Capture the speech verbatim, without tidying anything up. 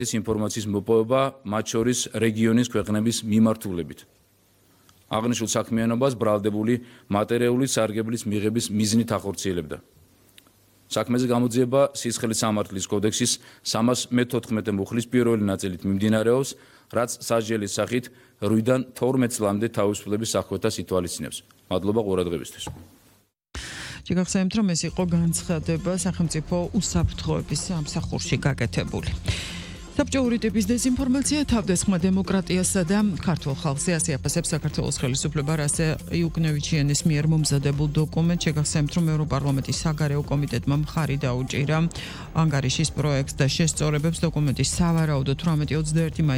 ეს ინფორმაციის მოპოვება მათ შორის რეგიონის ქვეყნების მიმართულებით. აღნიშნულ საქმიანობას ბრალდებული მატერიალური სარგებლის მიღების მიზნით ახორციელებდა. საქმეზე გამოძიება სისხლის სამართლის კოდექსის სამას მეთოთხმეტე მუხლის პირველი ნაწილით მიმდინარეობს, რაც სასჯელის სახით რვიდან თორმეტ წლამდე თავისუფლების აღკვეთას ითვალისწინებს. მადლობა ყურადღებისთვის. შეგახსენებთ, რომ ეს იყო განცხადება სახელმწიფო უსაფრთხოების სამსახურში გაკეთებული. საბჭოური ტიპის დეზინფორმაცია თავდასხმა დემოკრატიასა და ქართულ ხალხზე ასე აფასებს საქართველოს ხელისუფლება, რასე იუკნევიჩიანის მიერ მომზადებულ დოკუმენტს. შეგახსენებთ, რომ ევროპარლამენტის საგარეო კომიტეტმა მხარი დაუჭირა ანგარიშის პროექტს და შესწორებებს. დოკუმენტის სავარაუდოდ თვრამეტი ოცდაერთი